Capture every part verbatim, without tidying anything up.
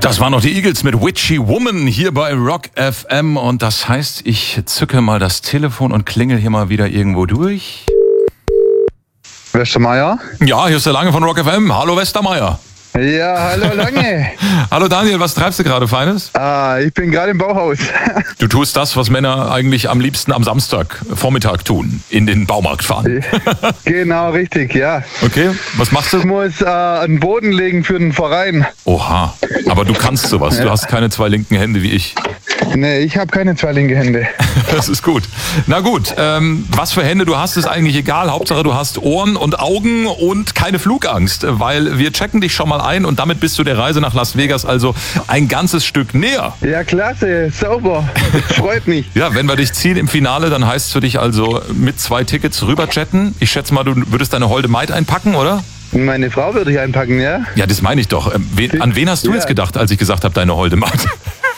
Das waren noch die Eagles mit Witchy Woman hier bei Rock F M. Und das heißt, ich zücke mal das Telefon und klingel hier mal wieder irgendwo durch. Westermeier? Ja, hier ist der Lange von Rock F M. Hallo Westermeier. Ja, hallo Lange. Hallo Daniel, was treibst du gerade Feines? Ah, ich bin gerade im Bauhaus. Du tust das, was Männer eigentlich am liebsten am Samstag Vormittag tun, in den Baumarkt fahren. Genau, richtig, ja. Okay, was machst Ich du? muss äh, einen Boden legen für den Verein. Oha, aber du kannst sowas. Du hast keine zwei linken Hände wie ich. Nee, ich habe keine zwei linke Hände. Das ist gut. Na gut, ähm, was für Hände du hast, ist eigentlich egal. Hauptsache du hast Ohren und Augen und keine Flugangst, weil wir checken dich schon mal ein und damit bist du der Reise nach Las Vegas also ein ganzes Stück näher. Ja, klasse, sauber. Das freut mich. Ja, wenn wir dich ziehen im Finale, dann heißt es für dich also mit zwei Tickets rüber chatten. Ich schätze mal, du würdest deine holde Maid einpacken, oder? Meine Frau würde ich einpacken, ja? Ja, das meine ich doch. Ähm, wen, an wen hast du Ja. jetzt gedacht, als ich gesagt habe, deine holde Maid?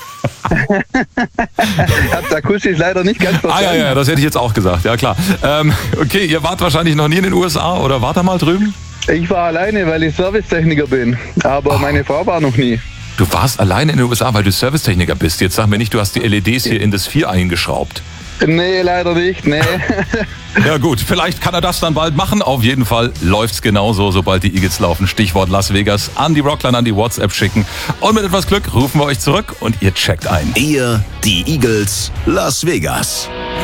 Hab da akustisch leider nicht ganz Ah verstanden. ja, ja, das hätte ich jetzt auch gesagt, ja klar. Ähm, okay, ihr wart wahrscheinlich noch nie in den U S A oder wart da mal drüben? Ich war alleine, weil ich Servicetechniker bin. Aber Ah. meine Frau war noch nie. Du warst alleine in den U S A, weil du Servicetechniker bist. Jetzt sag mir nicht, du hast die L E Ds hier in das vier eingeschraubt. Nee, leider nicht, nee. Ja gut, vielleicht kann er das dann bald machen. Auf jeden Fall läuft's genauso, sobald die Eagles laufen. Stichwort Las Vegas. An die Rockline, an die WhatsApp schicken. Und mit etwas Glück rufen wir euch zurück und ihr checkt ein. Ihr, die Eagles, Las Vegas.